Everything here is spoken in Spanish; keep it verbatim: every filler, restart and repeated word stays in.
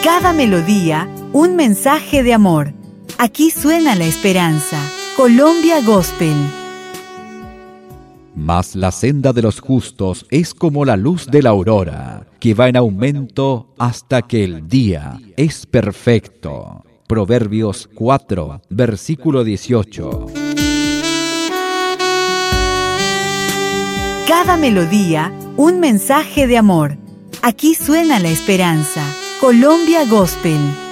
Cada melodía, un mensaje de amor. Aquí suena la esperanza. Colombia Gospel. Mas la senda de los justos es como la luz de la aurora, que va en aumento hasta que el día es perfecto. Proverbios cuatro, versículo dieciocho. Cada melodía, un mensaje de amor. Aquí suena la esperanza. Colombia Gospel.